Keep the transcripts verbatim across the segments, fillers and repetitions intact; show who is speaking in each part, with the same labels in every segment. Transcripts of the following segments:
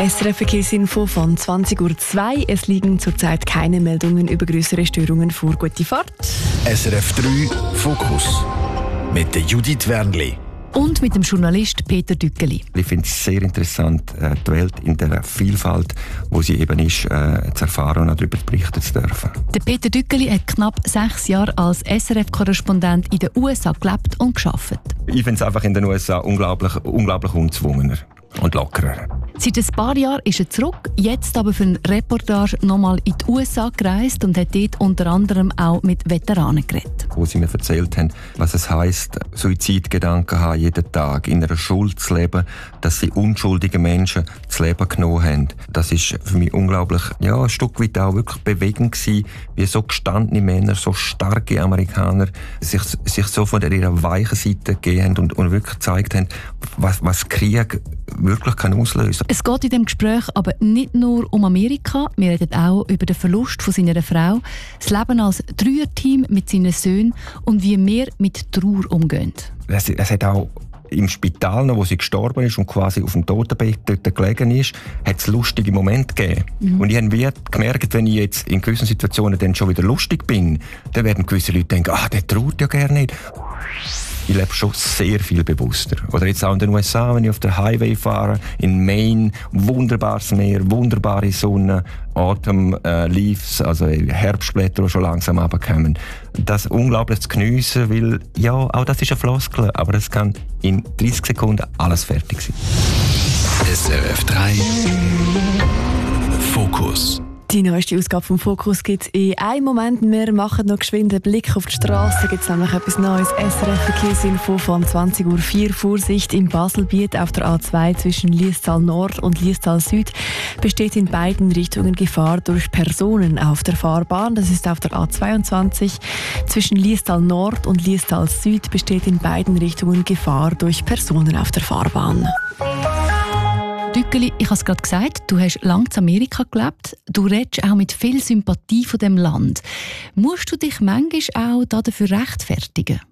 Speaker 1: S R F Verkehrsinfo von zwanzig Uhr zwei. Es liegen zurzeit keine Meldungen über größere Störungen vor. Gute Fahrt.
Speaker 2: S R F drei Fokus mit der Judith Wernli.
Speaker 3: Und mit dem Journalist Peter Düggeli.
Speaker 4: Ich finde es sehr interessant, die Welt in der Vielfalt, wo sie eben ist, äh, zu erfahren und darüber berichten zu dürfen.
Speaker 3: Der Peter Düggeli hat knapp sechs Jahre als S R F-Korrespondent in den U S A gelebt und gearbeitet.
Speaker 4: Ich finde es einfach in den U S A unglaublich, unglaublich unzwungener und lockerer.
Speaker 3: Seit ein paar Jahren ist er zurück, jetzt aber für eine Reportage nochmal in die U S A gereist und hat dort unter anderem auch mit Veteranen geredet.
Speaker 4: Wo sie mir erzählt haben, was es heisst, Suizidgedanken haben jeden Tag, in einer Schuld zu leben, dass sie unschuldige Menschen das Leben genommen haben. Das ist für mich unglaublich, ja, ein Stück weit auch wirklich bewegend gewesen, wie so gestandene Männer, so starke Amerikaner sich, sich so von ihrer weichen Seite gegeben haben und, und wirklich gezeigt haben, was, was Krieg wirklich kann auslösen.
Speaker 3: Es geht in diesem Gespräch aber nicht nur um Amerika. Wir reden auch über den Verlust von seiner Frau, das Leben als Dreierteam mit seinen Söhnen und wie wir mit Trauer umgehen.
Speaker 4: Es, es hat auch im Spital, noch, wo sie gestorben ist und quasi auf dem Totenbett dort gelegen ist, hat es lustige Momente gegeben. Mhm. Und ich habe wie gemerkt, wenn ich jetzt in gewissen Situationen dann schon wieder lustig bin, dann werden gewisse Leute denken, ah, der traut ja gar nicht. Ich lebe schon sehr viel bewusster. Oder jetzt auch in den U S A, wenn ich auf der Highway fahre, in Maine, wunderbares Meer, wunderbare Sonne, Autumn äh, Leaves, also Herbstblätter, die schon langsam runterkommen. Das unglaublich zu geniessen, weil, ja, auch das ist eine Floskel, aber es kann in dreißig Sekunden alles fertig sein.
Speaker 2: S R F drei Fokus.
Speaker 1: Die neueste Ausgabe vom Fokus gibt es in einem Moment. Wir machen noch geschwind einen Blick auf die Straße. Da gibt es nämlich etwas Neues. S R F Verkehrsinfo von zwanzig Uhr vier. Vorsicht im Baselbiet auf der A zwei zwischen Liestal Nord und Liestal Süd besteht in beiden Richtungen Gefahr durch Personen auf der Fahrbahn. Das ist auf der A zweiundzwanzig. Zwischen Liestal Nord und Liestal Süd besteht in beiden Richtungen Gefahr durch Personen auf der Fahrbahn.
Speaker 3: Düggeli, ich habe es gerade gesagt, du hast lange in Amerika gelebt. Du redest auch mit viel Sympathie von dem Land. Musst du dich manchmal auch dafür rechtfertigen?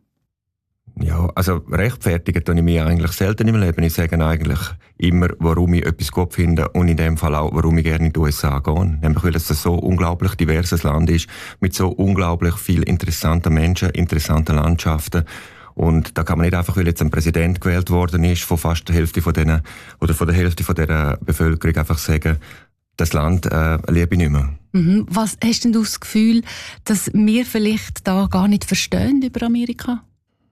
Speaker 4: Ja, also rechtfertigen tue ich mich eigentlich selten im Leben. Ich sage eigentlich immer, warum ich etwas gut finde und in dem Fall auch, warum ich gerne in die U S A gehe. Nämlich, weil es ein so unglaublich diverses Land ist, mit so unglaublich vielen interessanten Menschen, interessanten Landschaften. Und da kann man nicht einfach, weil jetzt ein Präsident gewählt worden ist, von fast der Hälfte von denen, oder von der Hälfte von der Bevölkerung einfach sagen, das Land äh, liebe ich nicht mehr.
Speaker 3: Mhm. Was hast denn du das Gefühl, dass wir vielleicht da gar nicht verstehen über Amerika?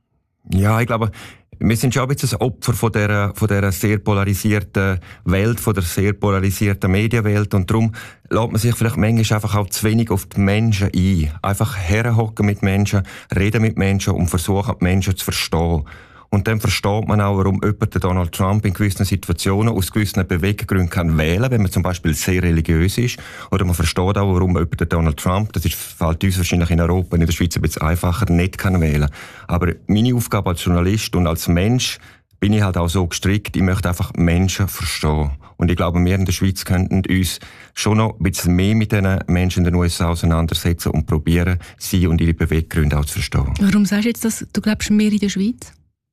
Speaker 4: Ja, ich glaube, wir sind schon ein bisschen ein Opfer von dieser, von dieser sehr polarisierten Welt, von der sehr polarisierten Medienwelt. Und darum lässt man sich vielleicht manchmal einfach auch zu wenig auf die Menschen ein. Einfach herhocken mit Menschen, reden mit Menschen und versuchen, die Menschen zu verstehen. Und dann versteht man auch, warum jemand den Donald Trump in gewissen Situationen aus gewissen Beweggründen kann wählen, wenn man zum Beispiel sehr religiös ist. Oder man versteht auch, warum jemand den Donald Trump, das ist, fällt uns wahrscheinlich in Europa und in der Schweiz ein bisschen einfacher, nicht kann wählen. Aber meine Aufgabe als Journalist und als Mensch bin ich halt auch so gestrickt, ich möchte einfach Menschen verstehen. Und ich glaube, wir in der Schweiz könnten uns schon noch ein bisschen mehr mit diesen Menschen in den U S A auseinandersetzen und probieren, sie und ihre Beweggründe auch zu verstehen.
Speaker 3: Warum sagst du jetzt, dass du glaubst mehr in der Schweiz?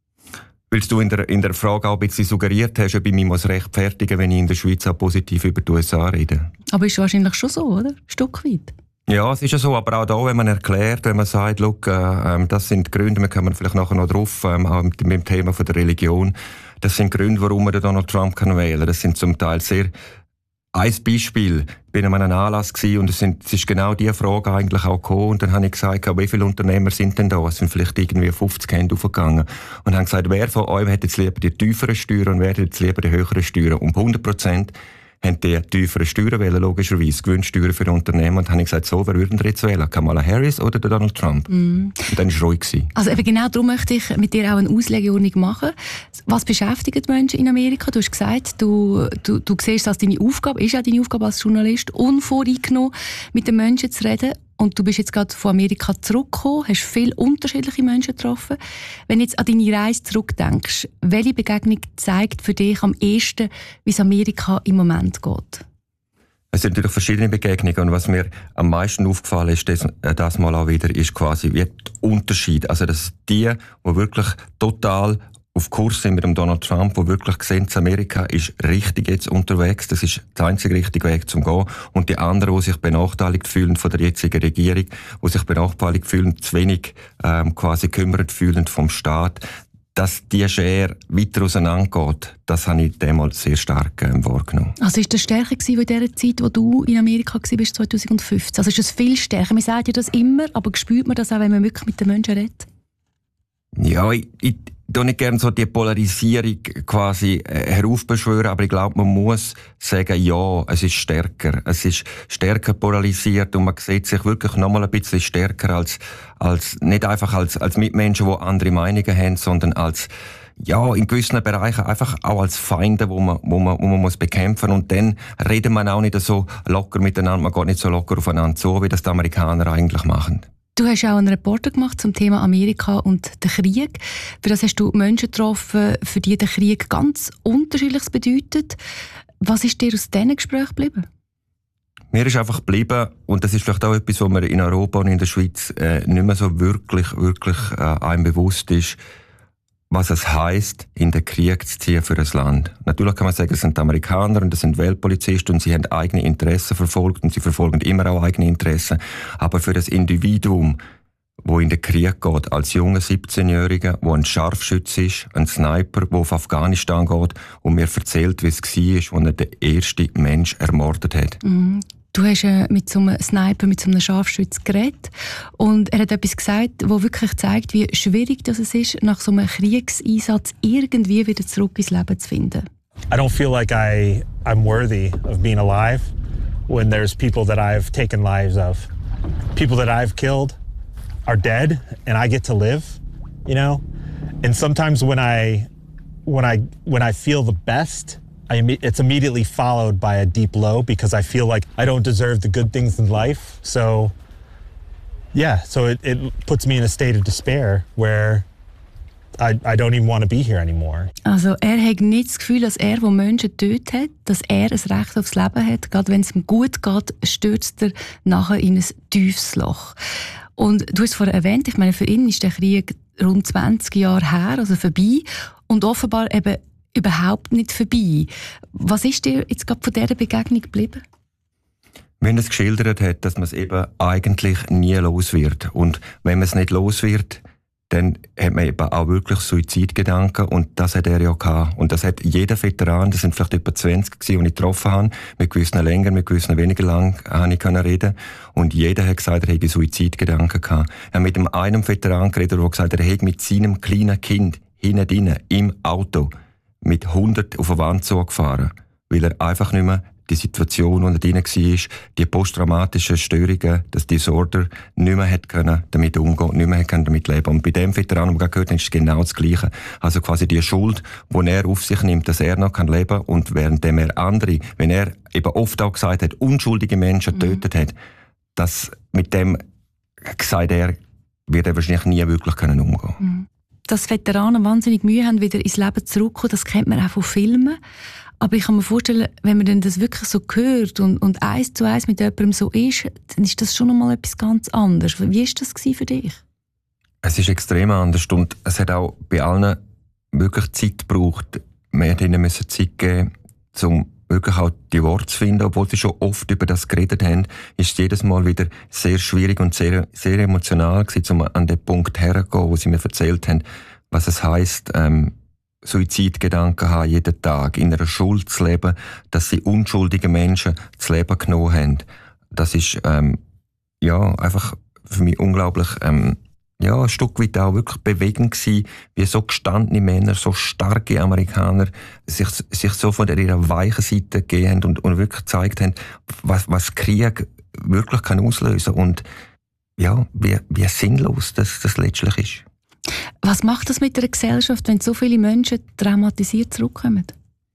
Speaker 4: Weil du in der, in der Frage auch ein bisschen suggeriert hast, ob ich mich muss rechtfertigen, wenn ich in der Schweiz auch positiv über die U S A rede.
Speaker 3: Aber ist wahrscheinlich schon so, oder? Ein Stück weit.
Speaker 4: Ja, es ist ja so, aber auch da, wenn man erklärt, wenn man sagt, look, äh, das sind die Gründe, wir kommen vielleicht nachher noch drauf, ähm, auch mit, mit dem Thema von der Religion, das sind Gründe, warum man den Donald Trump kann wählen. Das sind zum Teil sehr... Ein Beispiel, ich bin an einem Anlass gewesen und es, sind, es ist genau diese Frage eigentlich auch gekommen. Und dann habe ich gesagt, wie viele Unternehmer sind denn da? Es sind vielleicht irgendwie fünfzig Hände aufgegangen. Und haben gesagt, wer von euch hat jetzt lieber die tieferen Steuern und wer hat jetzt lieber die höheren Steuern? Und hundert Prozent haben die tieferen Steuern wählen, logischerweise, Gewinnsteuern für Unternehmen. Und dann habe ich gesagt, so, wer würden ihr jetzt wählen? Kamala Harris oder der Donald Trump? Mm. Und dann war es ruhig gewesen.
Speaker 3: Also eben genau darum möchte ich mit dir auch eine Auslegeordnung machen. Was beschäftigt die Menschen in Amerika? Du hast gesagt, du, du, du siehst das als deine Aufgabe, ist auch deine Aufgabe als Journalist, unvoreingenommen mit den Menschen zu reden. Und du bist jetzt gerade von Amerika zurückgekommen, hast viele unterschiedliche Menschen getroffen. Wenn du jetzt an deine Reise zurückdenkst, welche Begegnung zeigt für dich am ehesten, wie es Amerika im Moment geht?
Speaker 4: Es sind natürlich verschiedene Begegnungen und was mir am meisten aufgefallen ist, das, das mal auch wieder, ist quasi wie der Unterschied. Also, dass die, die wirklich total auf Kurs sind mit dem Donald Trump, wo wirklich sehen, Amerika ist richtig jetzt unterwegs. Das ist der einzige richtige Weg zum Gehen. Und die anderen, die sich benachteiligt fühlen von der jetzigen Regierung, die sich benachteiligt fühlen, zu wenig ähm, quasi kümmert fühlen vom Staat, dass die Schere weiter auseinandergeht, das habe ich damals sehr stark ähm, wahrgenommen.
Speaker 3: Also ist das stärker gewesen in der Zeit, wo du in Amerika warst, zwanzig fünfzehn? Also ist das viel stärker? Man sagt ja das immer, aber spürt man das auch, wenn man wirklich mit den Menschen redet?
Speaker 4: Ja, ich, ich tue nicht gerne so die Polarisierung quasi äh, heraufbeschwören, aber ich glaube, man muss sagen, ja, es ist stärker. Es ist stärker polarisiert und man sieht sich wirklich noch mal ein bisschen stärker als, als nicht einfach als, als Mitmenschen, die andere Meinungen haben, sondern als, ja, in gewissen Bereichen einfach auch als Feinde, wo man, wo man, wo man muss bekämpfen. Und dann redet man auch nicht so locker miteinander, man geht nicht so locker aufeinander zu, wie das die Amerikaner eigentlich machen.
Speaker 3: Du hast auch einen Reporter gemacht zum Thema Amerika und den Krieg. Für das hast du Menschen getroffen, für die der Krieg ganz Unterschiedliches bedeutet. Was ist dir aus diesen Gesprächen geblieben?
Speaker 4: Mir ist einfach geblieben, und das ist vielleicht auch etwas, was mir in Europa und in der Schweiz äh, nicht mehr so wirklich, wirklich äh, einem bewusst ist, was es heisst, in den Krieg zu ziehen für ein Land. Natürlich kann man sagen, es sind Amerikaner und es sind Weltpolizisten und sie haben eigene Interessen verfolgt und sie verfolgen immer auch eigene Interessen. Aber für das Individuum, wo in den Krieg geht, als junger siebzehnjähriger, wo ein Scharfschütze ist, ein Sniper, der auf Afghanistan geht und mir erzählt, wie es war, als er den ersten Mensch ermordet hat.
Speaker 3: Mhm. Du hast äh, mit so einem Sniper, mit so einem Scharfschütz geredet und er hat etwas gesagt, das wirklich zeigt, wie schwierig das ist, nach so einem Kriegseinsatz irgendwie wieder zurück ins Leben zu finden.
Speaker 5: I don't feel like I, I'm worthy of being alive when there's people that I've taken lives of. People that I've killed are dead and I get to live, you know? And sometimes when I, when I, when I feel the best, I, it's immediately followed by a deep low because I feel like I don't deserve the good things in life. So, yeah, so it, it puts me in a state of despair where I, I don't even want to be here anymore.
Speaker 3: Also er hat nicht das Gefühl, dass er, der Menschen tötet hat, dass er ein Recht aufs Leben hat. Gerade wenn es ihm gut geht, stürzt er nachher in ein tiefes Loch. Und du hast es vorhin erwähnt, ich meine, für ihn ist der Krieg rund zwanzig Jahre her, also vorbei. Und offenbar eben überhaupt nicht vorbei. Was ist dir jetzt gerade von dieser Begegnung geblieben?
Speaker 4: Wenn es geschildert hat, dass man es eben eigentlich nie los wird. Und wenn man es nicht los wird, dann hat man eben auch wirklich Suizidgedanken. Und das hat er ja gehabt. Und das hat jeder Veteran, das sind vielleicht etwa zwanzig gewesen, die ich getroffen habe. Mit gewissen länger, mit gewissen weniger lang habe ich reden. Und jeder hat gesagt, er hätte Suizidgedanken gehabt. Er hat mit einem, einem Veteran geredet, der gesagt hat, er hätte mit seinem kleinen Kind hinten drin, im Auto, mit hundert auf eine Wand zugefahren, weil er einfach nicht mehr die Situation, wo er drin war, die posttraumatischen Störungen, das Disorder, nicht mehr hat können damit umgehen, nicht mehr hat können damit leben. Und bei dem Veteran, den wir gerade gehört haben, ist es genau das Gleiche. Also quasi die Schuld, die er auf sich nimmt, dass er noch leben kann, und währenddem er andere, wenn er eben oft auch gesagt hat, unschuldige Menschen getötet mhm. hat, das mit dem, gesagt er, wird er wahrscheinlich nie wirklich können umgehen.
Speaker 3: Mhm. Dass Veteranen wahnsinnig Mühe haben, wieder ins Leben zurückzukommen, das kennt man auch von Filmen. Aber ich kann mir vorstellen, wenn man das wirklich so hört und, und eins zu eins mit jemandem so ist, dann ist das schon einmal etwas ganz anderes. Wie war das für dich?
Speaker 4: Es ist extrem anders und es hat auch bei allen wirklich Zeit gebraucht. Wir hätten ihnen Zeit geben, um wirklich auch die Worte zu finden. Obwohl sie schon oft über das geredet haben, ist es jedes Mal wieder sehr schwierig und sehr, sehr emotional gewesen, um an den Punkt herzugehen, wo sie mir erzählt haben, was es heisst, ähm, Suizidgedanken haben jeden Tag, in einer Schuld zu leben, dass sie unschuldige Menschen das Leben genommen haben. Das ist ähm, ja einfach für mich unglaublich ähm, ja, ein Stück weit auch wirklich bewegend gewesen, wie so gestandene Männer, so starke Amerikaner sich, sich so von ihrer weichen Seite gegeben haben und, und wirklich gezeigt haben, was, was Krieg wirklich kann auslösen und ja, wie, wie sinnlos das, das letztlich ist.
Speaker 3: Was macht das mit einer Gesellschaft, wenn so viele Menschen traumatisiert zurückkommen?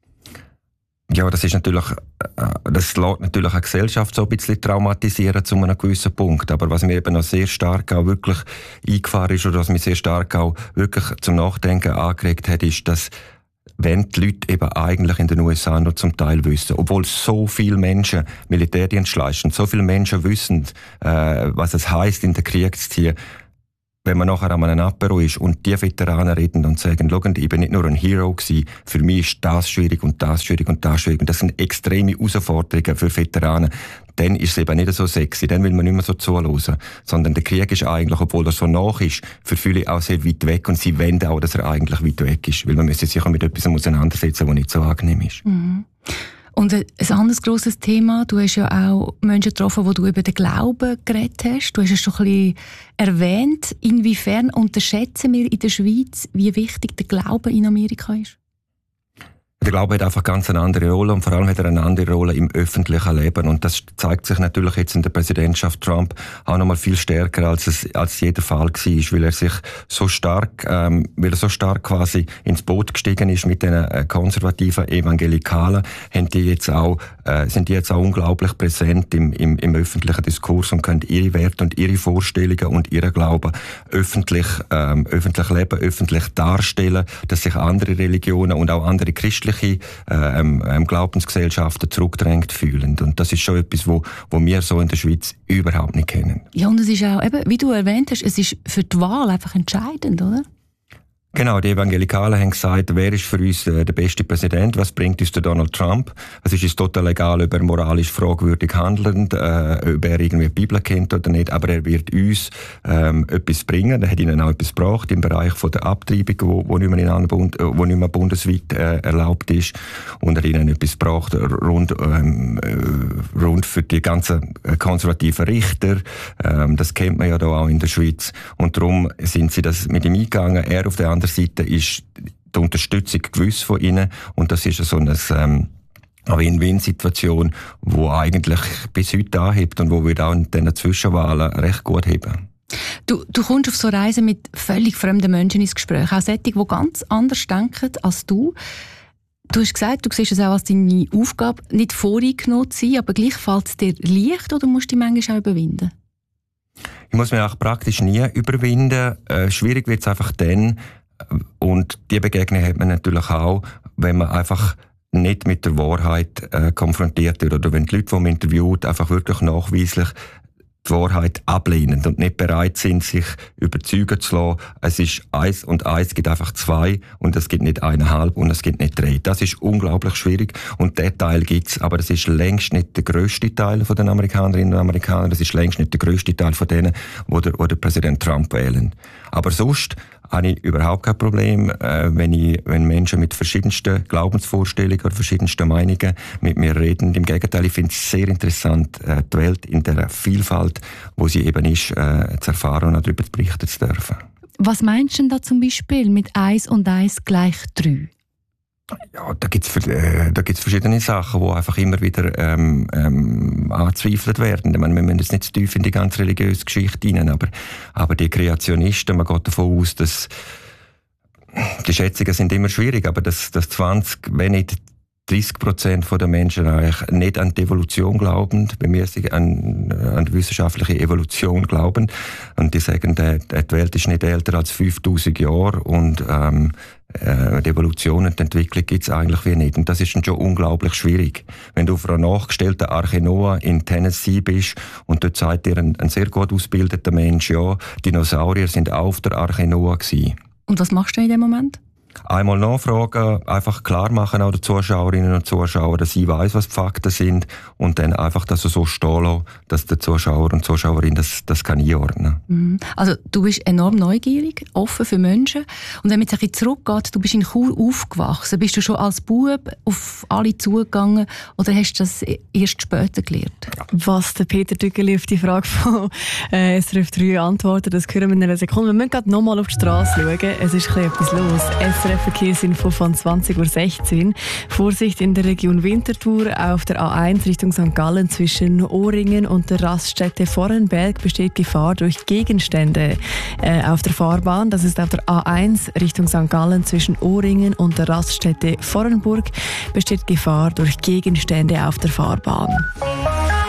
Speaker 4: Ja, das ist natürlich, das lässt natürlich eine Gesellschaft so ein bisschen traumatisieren zu einem gewissen Punkt. Aber was mir eben noch sehr stark auch wirklich eingefahren ist oder was mich sehr stark auch wirklich zum Nachdenken angeregt hat, ist, dass wenn die Leute eben eigentlich in den U S A nur zum Teil wissen, obwohl so viele Menschen Militärdienst leisten, so viele Menschen wissen, äh, was es heisst, in den Krieg zu ziehen, wenn man nachher an einem Apero ist und die Veteranen reden und sagen, schau, ich bin nicht nur ein Hero gewesen, für mich ist das schwierig und das schwierig und das schwierig. Und das sind extreme Herausforderungen für Veteranen. Dann ist es eben nicht so sexy, dann will man nicht mehr so zuhören. Sondern der Krieg ist eigentlich, obwohl er so nach ist, für viele auch sehr weit weg und sie wollen auch, dass er eigentlich weit weg ist. Weil man müsste sich auch mit etwas auseinandersetzen, was nicht so angenehm ist.
Speaker 3: Mhm. Und ein anderes grosses Thema, du hast ja auch Menschen getroffen, wo du über den Glauben geredet hast. Du hast es schon ein bisschen erwähnt. Inwiefern unterschätzen wir in der Schweiz, wie wichtig der Glaube in Amerika ist?
Speaker 4: Der Glaube hat einfach ganz eine andere Rolle und vor allem hat er eine andere Rolle im öffentlichen Leben. Und das zeigt sich natürlich jetzt in der Präsidentschaft Trump auch noch mal viel stärker, als es als jeder Fall war, weil er sich so stark, ähm, weil er so stark quasi ins Boot gestiegen ist mit den äh, konservativen Evangelikalen, haben die jetzt auch, äh, sind die jetzt auch unglaublich präsent im, im, im öffentlichen Diskurs und können ihre Werte und ihre Vorstellungen und ihren Glauben öffentlich, ähm, öffentlich leben, öffentlich darstellen, dass sich andere Religionen und auch andere christliche Ähm, ähm, Glaubensgesellschaften zurückgedrängt fühlen. Und das ist schon etwas, wo, wo wir so in der Schweiz überhaupt nicht kennen.
Speaker 3: Ja, und es ist auch, eben, wie du erwähnt hast, es ist für die Wahl einfach entscheidend, oder?
Speaker 4: Genau, die Evangelikalen haben gesagt, wer ist für uns äh, der beste Präsident, was bringt uns der Donald Trump? Es ist uns total egal, ob er moralisch fragwürdig handelnd, äh, ob er irgendwie die Bibel kennt oder nicht, aber er wird uns ähm, etwas bringen. Er hat ihnen auch etwas gebracht im Bereich von der Abtreibung, wo, wo, nicht, mehr in Bund, wo nicht mehr bundesweit äh, erlaubt ist. Und er hat ihnen etwas gebracht rund, ähm, äh, rund für die ganzen konservativen Richter. Ähm, das kennt man ja da auch in der Schweiz. Und darum sind sie das mit ihm eingegangen. Er auf der anderen Seite ist die Unterstützung gewiss von ihnen und das ist so eine ähm, Win-Win-Situation, die eigentlich bis heute anhebt und wo wir auch in diesen Zwischenwahlen recht gut haben.
Speaker 3: Du, du kommst auf so Reisen mit völlig fremden Menschen ins Gespräch, auch solche, die ganz anders denken als du. Du hast gesagt, du siehst es auch als deine Aufgabe, nicht voreingenommen zu sein, aber gleich fällt es dir leicht oder musst du dich manchmal auch überwinden?
Speaker 4: Ich muss mich auch praktisch nie überwinden. Äh, schwierig wird es einfach dann, und die Begegnung hat man natürlich auch, wenn man einfach nicht mit der Wahrheit äh, konfrontiert wird oder wenn die Leute, die man interviewt, einfach wirklich nachweislich die Wahrheit ablehnen und nicht bereit sind, sich überzeugen zu lassen. Es ist eins und eins gibt einfach zwei und es gibt nicht eineinhalb und es gibt nicht drei. Das ist unglaublich schwierig und der Teil gibt's, aber das ist längst nicht der grösste Teil von den Amerikanerinnen und Amerikanern. Das ist längst nicht der grösste Teil von denen, die der, die der Präsident Trump wählen. Aber sonst habe ich überhaupt kein Problem, äh, wenn, ich, wenn Menschen mit verschiedensten Glaubensvorstellungen oder verschiedensten Meinungen mit mir reden. Im Gegenteil, ich finde es sehr interessant, äh, die Welt in der Vielfalt, wo sie eben ist, äh, zu erfahren und darüber berichten zu dürfen.
Speaker 3: Was meinst du denn da zum Beispiel mit eins und eins gleich drei?
Speaker 4: Ja, da gibt's äh, da gibt's verschiedene Sachen, die einfach immer wieder ähm, ähm, angezweifelt werden. Ich meine, wir müssen jetzt nicht zu tief in die ganze religiöse Geschichte hinein, aber, aber die Kreationisten, man geht davon aus, dass die Schätzungen sind immer schwierig, aber dass, dass zwanzig, wenn nicht dreißig Prozent der Menschen eigentlich nicht an die Evolution glauben, bei mir an, an die wissenschaftliche Evolution glauben. Und die sagen, die, die Welt ist nicht älter als fünftausend Jahre und ähm, die Evolution und die Entwicklung gibt es eigentlich wie nicht. Und das ist dann schon unglaublich schwierig. Wenn du auf einer nachgestellten Arche Noah in Tennessee bist und dort sagt dir ein, ein sehr gut ausgebildeter Mensch, ja, Dinosaurier sind auch auf der Arche Noah gewesen.
Speaker 3: Und was machst du in dem Moment?
Speaker 4: Einmal nachfragen, einfach klar machen auch den Zuschauerinnen und Zuschauern, dass ich weiss, was die Fakten sind und dann einfach das so stehen lassen, dass der Zuschauer und Zuschauerin das, das kann einordnen.
Speaker 3: Mhm. Also du bist enorm neugierig, offen für Menschen und wenn man jetzt ein bisschen zurückgeht, du bist in Chur aufgewachsen, bist du schon als Bub auf alle zugegangen oder hast du das erst später gelernt?
Speaker 1: Was der Peter Dügeli auf die Frage von äh, S R F drei antwortet, das hören wir in einer Sekunde. Wir müssen gerade nochmal auf die Straße schauen, es ist ein etwas los. S R F Verkehrsinfo von zwanzig Uhr sechzehn. Vorsicht in der Region Winterthur auf der A eins Richtung Sankt Gallen zwischen Ohringen und der Raststätte Vorrenberg besteht Gefahr durch Gegenstände äh, auf der Fahrbahn. Das ist auf der A eins Richtung Sankt Gallen zwischen Ohringen und der Raststätte Vorrenburg besteht Gefahr durch Gegenstände auf der Fahrbahn.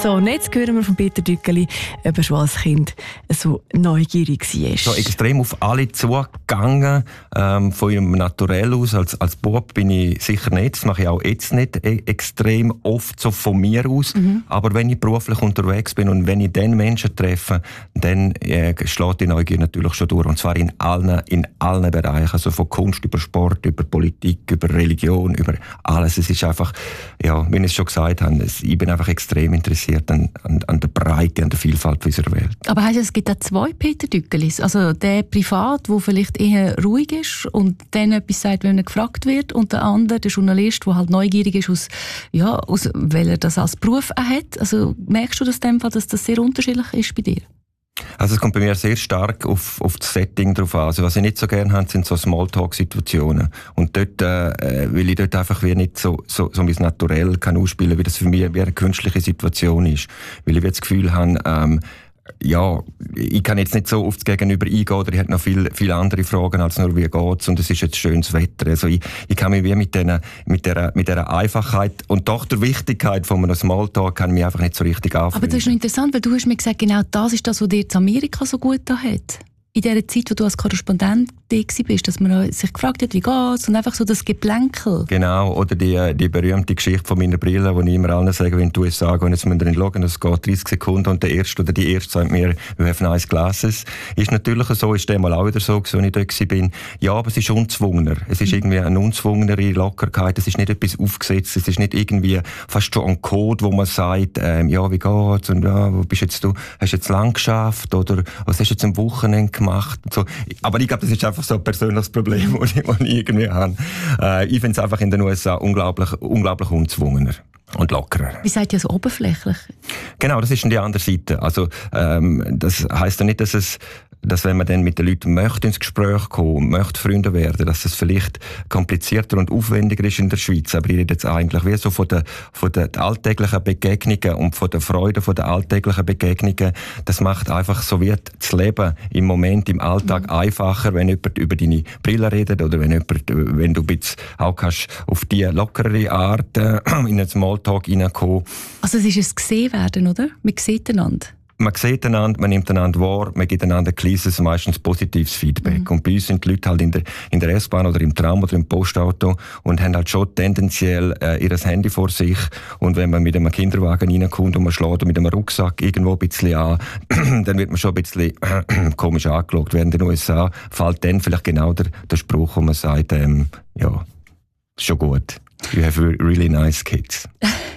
Speaker 1: So, und jetzt hören wir von Peter Dückeli, ob er schon als Kind so neugierig war.
Speaker 4: So extrem auf alle zugegangen, ähm, von ihrem Naturell aus. Als, als Bub bin ich sicher nicht, das mache ich auch jetzt nicht e- extrem oft so von mir aus. Mhm. Aber wenn ich beruflich unterwegs bin und wenn ich dann Menschen treffe, dann äh, schlägt die Neugier natürlich schon durch. Und zwar in allen, in allen Bereichen. Also von Kunst über Sport, über Politik, über Religion, über alles. Es ist einfach, ja, wie ich es schon gesagt habe, ich bin einfach extrem interessiert an, an, an der Breite, an der Vielfalt unserer Welt.
Speaker 3: Aber heisst, es gibt auch zwei Peter Dückelis. Also der privat, der vielleicht eher ruhig ist und dann etwas sagt, wenn er gefragt wird, und der andere, der Journalist, der halt neugierig ist, aus, ja, aus, weil er das als Beruf auch hat. Also merkst du das in dem Fall, dass das sehr unterschiedlich ist bei dir?
Speaker 4: Also es kommt bei mir sehr stark auf, auf das Setting drauf an. Also was ich nicht so gerne habe, sind so Smalltalk-Situationen. Und dort, äh, weil ich dort einfach wie nicht so, so, so mein Naturell kann ausspielen, wie das für mich wie eine künstliche Situation ist. Weil ich wie das Gefühl habe, ähm, ja, ich kann jetzt nicht so auf das Gegenüber eingehen, oder ich habe noch viel, viele andere Fragen als nur, wie geht's, und es ist jetzt schönes Wetter. Also ich, ich kann mich wie mit dieser, mit dieser, mit dieser Einfachheit und doch der Wichtigkeit von einem Smalltalk kann ich mich einfach nicht so richtig anfühlen.
Speaker 3: Aber das ist noch interessant, weil du hast mir gesagt, genau das ist das, was dir in Amerika so gut da hat. In dieser Zeit, wo du als Korrespondent da bist, dass man sich gefragt hat, wie geht's, und einfach so das Geplänkel.
Speaker 4: Genau, oder die, die berühmte Geschichte von meiner Brille, wo ich immer allen sage, wenn die U S A gehen, jetzt müssen wir schauen, es geht dreißig Sekunden und der Erste oder die Erste sagt mir, we have nice glasses. Ist natürlich so, ist dem mal auch wieder so, als ich dort war. Ja, aber es ist unzwungener. Es ist irgendwie eine unzwungenere Lockerkeit, es ist nicht etwas aufgesetzt, es ist nicht irgendwie fast schon ein Code, wo man sagt, ähm, ja, wie geht's, und ja, wo bist jetzt du, hast du jetzt lang geschafft, oder was hast du jetzt am Wochenende gemacht? So. Aber ich glaube, das ist einfach so ein persönliches Problem, das ich, das ich irgendwie habe. Äh, ich finde es einfach in den U S A unglaublich, unglaublich unzwungener und lockerer.
Speaker 3: Wie seid ihr so oberflächlich?
Speaker 4: Genau, das ist die andere Seite. Also, ähm, das heisst ja nicht, dass es, dass wenn man dann mit den Leuten möchte ins Gespräch kommen, möchte Freunde werden, dass es vielleicht komplizierter und aufwendiger ist in der Schweiz. Aber ich rede jetzt eigentlich wie so von den, von den alltäglichen Begegnungen und von der Freude von den alltäglichen Begegnungen. Das macht einfach so wie das Leben im Moment, im Alltag mhm. einfacher, wenn jemand über deine Brille redet oder wenn jemand, wenn du ein bisschen auch kannst auf die lockerere Art äh, in einen Smalltalk reinkommen.
Speaker 3: Also es ist ein Gesehen-Werden, oder? Man sieht einander.
Speaker 4: Man sieht einander, man nimmt einander wahr, man gibt einander ein kleines, meistens positives Feedback. Mhm. Und bei uns sind die Leute halt in der, in der S-Bahn oder im Tram oder im Postauto und haben halt schon tendenziell äh, ihr Handy vor sich. Und wenn man mit einem Kinderwagen reinkommt und man schlägt mit einem Rucksack irgendwo ein bisschen an, dann wird man schon ein bisschen äh, komisch angeschaut. Während in den U S A fällt dann vielleicht genau der, der Spruch, wo man sagt, ähm, ja, schon gut. You have really nice kids.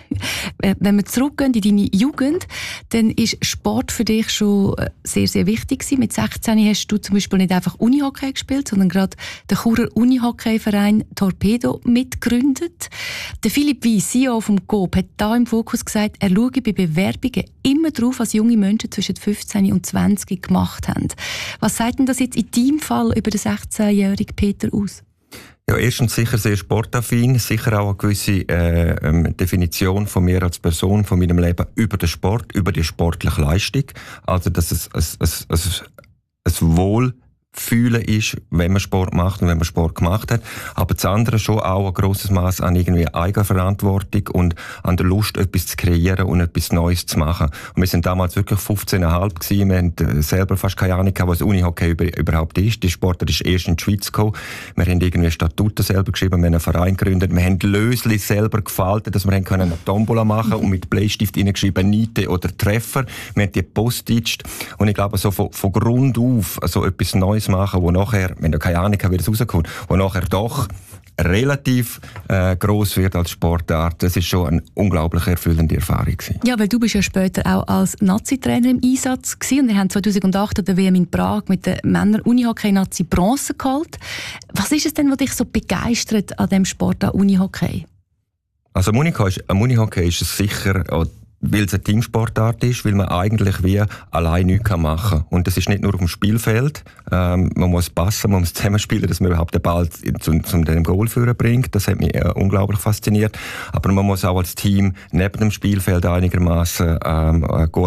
Speaker 3: Wenn wir zurückgehen in deine Jugend, dann ist Sport für dich schon sehr, sehr wichtig gewesen. Mit sechzehn hast du zum Beispiel nicht einfach Unihockey gespielt, sondern gerade den Churer Unihockeyverein Torpedo mitgegründet. Der Philipp Weiss, C E O vom Coop, hat da im Fokus gesagt, er schaue bei Bewerbungen immer darauf, was junge Menschen zwischen fünfzehn und zwanzig gemacht haben. Was sagt denn das jetzt in deinem Fall über den sechzehnjährigen Peter aus?
Speaker 4: Ja, erstens sicher sehr sportaffin, sicher auch eine gewisse äh, Definition von mir als Person, von meinem Leben über den Sport, über die sportliche Leistung. Also, dass es ein Wohlfühlen ist, wenn man Sport macht und wenn man Sport gemacht hat. Aber das andere schon auch ein grosses Maß an irgendwie Eigenverantwortung und an der Lust, etwas zu kreieren und etwas Neues zu machen. Und wir sind damals wirklich fünfzehn Komma fünf gewesen. Wir haben selber fast keine Ahnung gehabt, was Unihockey überhaupt ist. Die Sportart ist erst in die Schweiz gekommen. Wir haben irgendwie Statuten selber geschrieben, wir haben einen Verein gegründet, wir haben Lösli selber gefaltet, dass wir haben können eine Tombola machen und mit Bleistift reingeschrieben, Niete oder Treffer. Wir haben die postitzt. Und ich glaube, so von, von Grund auf so etwas Neues machen, wo nachher, wenn du keine Ahnung hast, wie das rauskommt, wo nachher doch relativ äh, gross wird als Sportart. Das ist schon eine unglaublich erfüllende Erfahrung gewesen.
Speaker 3: Ja, weil du bist ja später auch als Nazi-Trainer im Einsatz gewesen und wir haben zweitausendacht an der W M in Prag mit der Männer-Unihockey-Nazi Bronze geholt. Was ist es denn, was dich so begeistert an dem Sport, an Unihockey?
Speaker 4: Also am Unihockey ist, am Unihockey ist es sicher, weil es eine Teamsportart ist, weil man eigentlich wie allein nichts machen kann. Und das ist nicht nur auf dem Spielfeld. Ähm, man muss passen, man muss zusammenspielen, dass man überhaupt den Ball zum, zum dem Goal führen bringt. Das hat mich äh, unglaublich fasziniert. Aber man muss auch als Team neben dem Spielfeld einigermaßen ähm, gut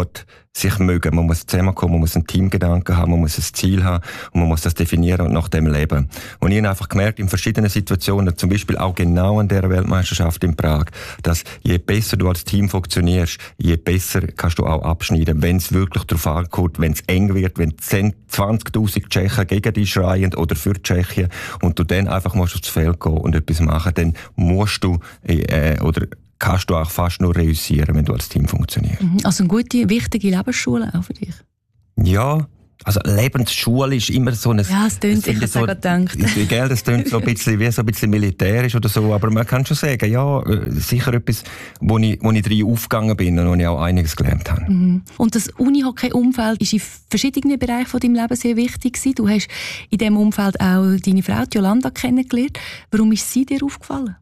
Speaker 4: sich mögen. Man muss zusammenkommen, man muss einen Teamgedanken haben, man muss ein Ziel haben und man muss das definieren und nach dem leben. Und ich habe einfach gemerkt, in verschiedenen Situationen, zum Beispiel auch genau an der Weltmeisterschaft in Prag, dass je besser du als Team funktionierst, je besser kannst du auch abschneiden, wenn es wirklich darauf ankommt, wenn es eng wird, wenn zwanzigtausend Tschechen gegen dich schreien oder für Tschechien und du dann einfach musst aufs Feld gehen und etwas machen, dann musst du äh, oder kannst du auch fast nur reüssieren, wenn du als Team funktionierst.
Speaker 3: Also eine gute, wichtige Lebensschule auch für dich?
Speaker 4: Ja, also Lebensschule ist immer so ein...
Speaker 3: Ja, es tönt, ich habe es
Speaker 4: so,
Speaker 3: gerade gedacht.
Speaker 4: Gell, das tönt so ein bisschen wie so ein bisschen militärisch oder so, aber man kann schon sagen, ja, sicher etwas, wo ich, wo ich drin aufgegangen bin und wo ich auch einiges gelernt habe.
Speaker 3: Mhm. Und das Unihockey-Umfeld ist in verschiedenen Bereichen von deinem Leben sehr wichtig gewesen. Du hast in diesem Umfeld auch deine Frau, Jolanda, kennengelernt. Warum ist sie dir aufgefallen?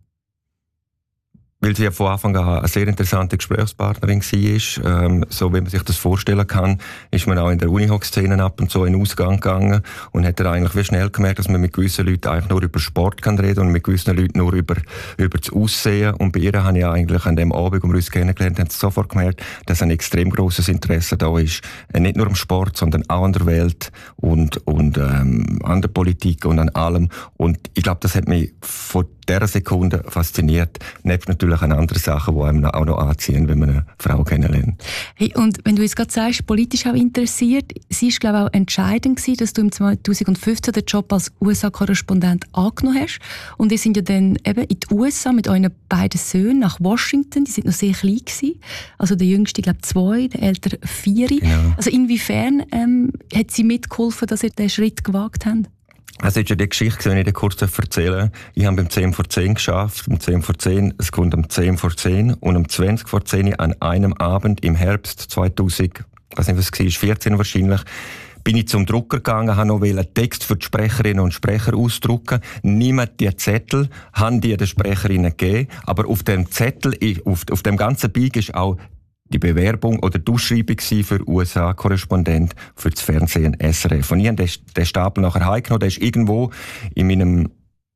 Speaker 4: Weil sie ja von Anfang an eine sehr interessante Gesprächspartnerin war. Ähm, so wie man sich das vorstellen kann, ist man auch in der Unihockey-Szene ab und zu in den Ausgang gegangen und hat dann eigentlich wie schnell gemerkt, dass man mit gewissen Leuten eigentlich nur über Sport kann reden und mit gewissen Leuten nur über, über das Aussehen. Und bei ihr habe ich eigentlich an dem Abend, wo wir uns kennengelernt haben, sofort gemerkt, dass ein extrem grosses Interesse da ist. Nicht nur am Sport, sondern auch an der Welt und, und ähm, an der Politik und an allem. Und ich glaube, das hat mich von dieser Sekunde fasziniert. Nebst natürlich an anderen Sachen, die einem auch noch anziehen, wenn man eine Frau kennenlernt.
Speaker 3: Hey, und wenn du jetzt gerade sagst, politisch auch interessiert, sie ist, glaube ich, auch entscheidend gewesen, dass du im zweitausendfünfzehn den Job als U S A-Korrespondent angenommen hast. Und ihr sind ja dann eben in die U S A mit euren beiden Söhnen nach Washington. Die sind noch sehr klein gewesen. Also der Jüngste, glaube ich, zwei, der Ältere vier. Genau. Also inwiefern ähm, hat sie mitgeholfen, dass ihr diesen Schritt gewagt habt?
Speaker 4: Also ist ja die Geschichte, die ich dir kurz erzählen. Ich habe um zehn vor zehn geschafft, um zehn vor zehn, es kommt um zehn vor zehn und um zwanzig vor zehn an einem Abend im Herbst zweitausend, ich weiß nicht, was es war, vierzehn wahrscheinlich, bin ich zum Drucker gegangen, habe noch einen Text für die Sprecherinnen und Sprecher ausdrucken. Niemand die Zettel, haben die den Sprecherinnen gegeben, aber auf dem Zettel, auf, auf dem ganzen Beig ist auch die Bewerbung oder die Ausschreibung für U S A-Korrespondent für das Fernsehen S R F. Und ich habe den, den Stapel nachher heimgenommen, der ist irgendwo in meinem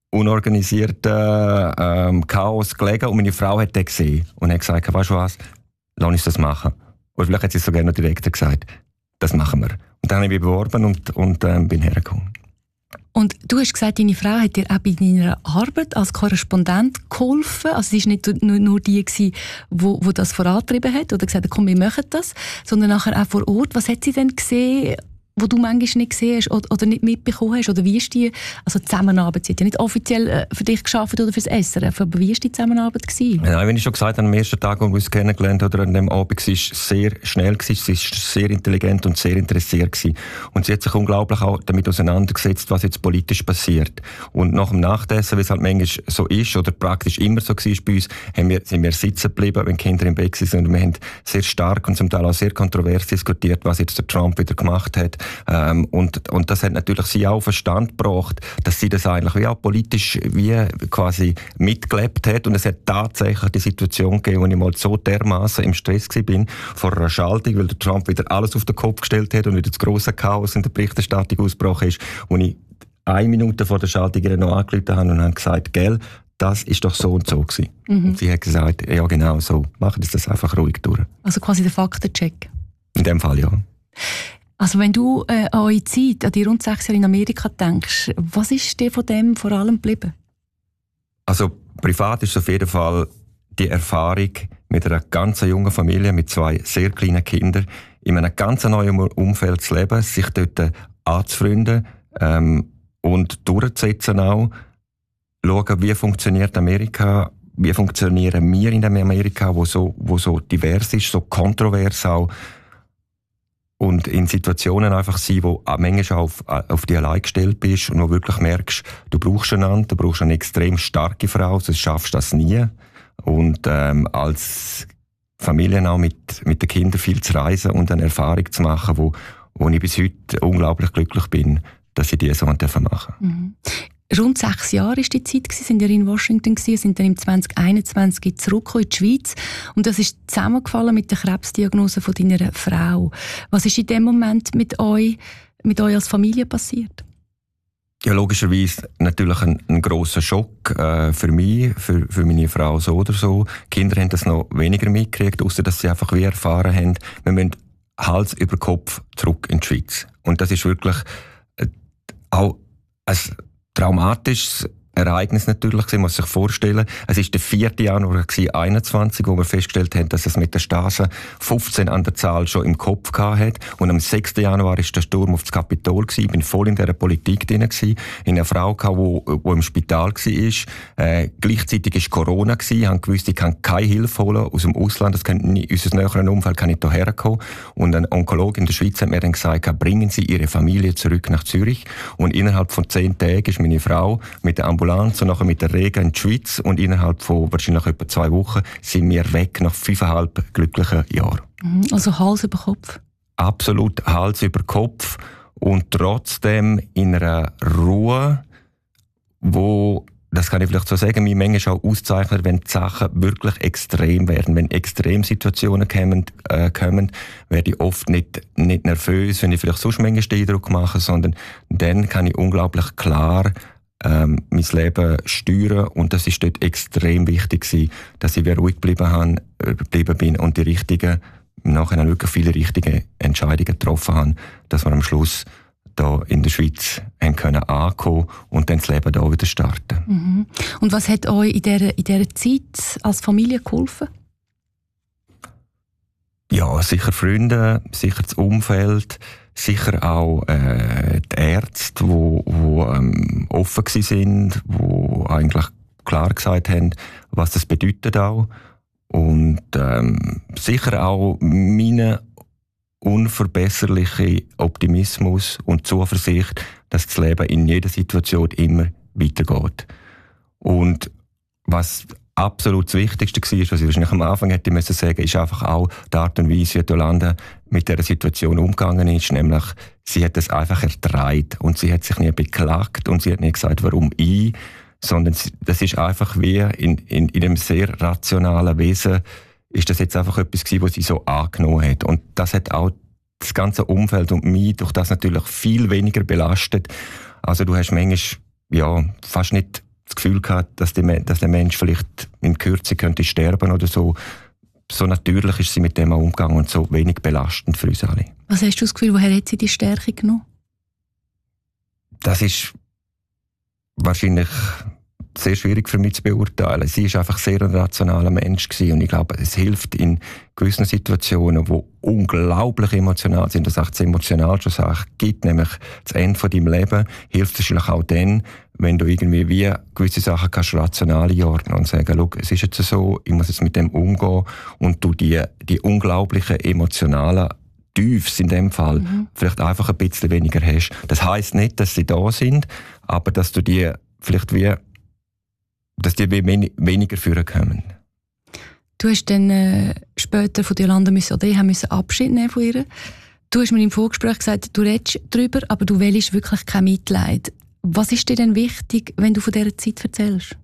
Speaker 4: unorganisierten ähm, Chaos gelegen und meine Frau hat den gesehen und hat gesagt, weißt du was, lass uns das machen. Oder vielleicht hat sie es sogar noch direkt gesagt, das machen wir. Und dann habe ich mich beworben und, und ähm, bin hergekommen.
Speaker 3: Und du hast gesagt, deine Frau hat dir auch bei deiner Arbeit als Korrespondent geholfen. Also sie war nicht nur, nur die, die wo, wo das vorangetrieben hat oder gesagt hat, komm, wir machen das, sondern nachher auch vor Ort. Was hat sie denn gesehen, wo du manchmal nicht gesehen hast oder, oder nicht mitbekommen hast? Oder wie ist die, also die Zusammenarbeit, sie hat ja nicht offiziell äh, für dich gearbeitet oder für das S R F, aber wie war die Zusammenarbeit gewesen?
Speaker 4: Nein, wenn ich schon gesagt habe, am ersten Tag, wo wir uns kennengelernt haben, oder an dem Abend, sie war sehr schnell, sie war sehr intelligent und sehr interessiert gewesen. Und sie hat sich unglaublich auch damit auseinandergesetzt, was jetzt politisch passiert. Und nach dem Nachtessen, wie es halt manchmal so ist, oder praktisch immer so war bei uns, haben wir, sind wir sitzen geblieben, wenn die Kinder im Bett sind. Und wir haben sehr stark und zum Teil auch sehr kontrovers diskutiert, was jetzt der Trump wieder gemacht hat. Ähm, und, und das hat natürlich sie auch auf den Stand gebracht, dass sie das eigentlich wie auch politisch wie quasi mitgelebt hat. Und es hat tatsächlich die Situation gegeben, wo ich mal so dermaßen im Stress war vor einer Schaltung, weil der Trump wieder alles auf den Kopf gestellt hat und wieder das grosse Chaos in der Berichterstattung ausgebrochen ist, wo ich eine Minute vor der Schaltung noch angerufen habe und habe gesagt, gell, das ist doch so und so gewesen. Mhm. Und sie hat gesagt, ja genau so, machen Sie das einfach ruhig durch.
Speaker 3: Also quasi der Faktencheck?
Speaker 4: In dem Fall ja.
Speaker 3: Also wenn du äh, an eure Zeit, an die rund sechs Jahre in Amerika denkst, was ist dir von dem vor allem geblieben?
Speaker 4: Also privat ist auf jeden Fall die Erfahrung, mit einer ganz jungen Familie, mit zwei sehr kleinen Kindern, in einem ganz neuen Umfeld zu leben, sich dort anzufreunden ähm, und durchzusetzen auch, schauen, wie funktioniert Amerika, wie funktionieren wir in Amerika, wo so, wo so divers ist, so kontrovers auch. Und in Situationen einfach sein, wo manchmal auf, auf dich allein gestellt bist und wo wirklich merkst, du brauchst einander, du brauchst eine extrem starke Frau, sonst schaffst du das nie. Und ähm, als Familie auch mit, mit den Kindern viel zu reisen und eine Erfahrung zu machen, wo, wo ich bis heute unglaublich glücklich bin, dass ich die so machen durfte.
Speaker 3: Mhm. Rund sechs Jahre war die Zeit, sind ihr in Washington, sind dann im zwanzig einundzwanzig zurückgekommen in die Schweiz. Und das ist zusammengefallen mit der Krebsdiagnose von deiner Frau. Was ist in dem Moment mit euch, mit euch als Familie passiert?
Speaker 4: Ja, logischerweise natürlich ein, ein grosser Schock äh, für mich, für, für meine Frau so oder so. Die Kinder haben das noch weniger mitgekriegt, ausser dass sie einfach wie erfahren haben, wir müssen Hals über Kopf zurück in die Schweiz. Und das ist wirklich äh, auch ein traumatisches Ereignis natürlich, man muss sich vorstellen. Es war der vierte Januar einundzwanzig, wo wir festgestellt haben, dass es mit der Stasi fünfzehn an der Zahl schon im Kopf hatte. Und am sechsten Januar war der Sturm auf das Kapitol. Ich war voll in dieser Politik drin. Ich eine Frau, die im Spital war. Äh, gleichzeitig war Corona. Ich wusste, ich kann keine Hilfe holen aus dem Ausland. Das kann nicht, unser näheren Umfeld kann nicht hierher kommen. Und ein Onkologe in der Schweiz hat mir dann gesagt, bringen Sie Ihre Familie zurück nach Zürich. Und innerhalb von zehn Tagen ist meine Frau mit der Ambulanz und nachher mit der Rega in die Schweiz und innerhalb von wahrscheinlich etwa zwei Wochen sind wir weg nach fünfeinhalb glücklichen Jahren.
Speaker 3: Also Hals über Kopf?
Speaker 4: Absolut Hals über Kopf und trotzdem in einer Ruhe, wo, das kann ich vielleicht so sagen, mich manchmal auch auszeichnet, wenn die Sachen wirklich extrem werden. Wenn Extremsituationen kommen, äh, kommen werde ich oft nicht, nicht nervös, wenn ich vielleicht sonst manchmal den Eindruck mache, sondern dann kann ich unglaublich klar Ähm, mein Leben steuern und das ist dort extrem wichtig gewesen, dass ich ruhig geblieben, habe, geblieben bin und die richtigen, im Nachhinein wirklich viele richtige Entscheidungen getroffen habe, dass wir am Schluss da in der Schweiz haben können ankommen und dann das Leben da wieder starten.
Speaker 3: Mhm. Und was hat euch in dieser, in dieser Zeit als Familie geholfen?
Speaker 4: Ja, sicher Freunde, sicher das Umfeld, sicher auch äh, die Ärzte, die wo, wo, ähm, offen gewesen sind, die eigentlich klar gesagt haben, was das bedeutet auch. Und ähm, sicher auch mein unverbesserlicher Optimismus und Zuversicht, dass das Leben in jeder Situation immer weitergeht. Und was absolut das Wichtigste war, was ich wahrscheinlich am Anfang hätte müssen sagen, ist einfach auch die Art und Weise, wie Yolanda mit dieser Situation umgegangen ist. Nämlich, sie hat es einfach ertragen und sie hat sich nie beklagt und sie hat nicht gesagt, warum ich, sondern sie, das ist einfach wie in, in, in einem sehr rationalen Wesen, ist das jetzt einfach etwas gewesen, was sie so angenommen hat. Und das hat auch das ganze Umfeld und mich durch das natürlich viel weniger belastet. Also du hast manchmal, ja, fast nicht das Gefühl gehabt, dass, die, dass der Mensch vielleicht in Kürze könnte sterben oder so. So natürlich ist sie mit dem auch umgegangen und so wenig belastend für uns alle.
Speaker 3: Was hast du das Gefühl, woher hat sie die Stärke genommen?
Speaker 4: Das ist wahrscheinlich sehr schwierig für mich zu beurteilen. Sie ist einfach sehr ein rationaler Mensch gewesen und ich glaube, es hilft in gewissen Situationen, die unglaublich emotional sind, dass es das emotionalste Sache gibt, nämlich das Ende von deinem Leben, hilft es vielleicht auch dann, wenn du irgendwie wie gewisse Sachen kannst rational einordnen und sagen, schau, es ist jetzt so, ich muss jetzt mit dem umgehen und du die, die unglaublichen emotionalen Tiefs in dem Fall mhm. vielleicht einfach ein bisschen weniger hast. Das heisst nicht, dass sie da sind, aber dass du die vielleicht wie dass die weniger führen können.
Speaker 3: Du hast dann äh, später von Yolanda müssen, oder ich müssen Abschied nehmen von ihr. Du hast mir im Vorgespräch gesagt, du redest darüber, aber du wählst wirklich kein Mitleid. Was ist dir denn wichtig, wenn du von dieser Zeit erzählst?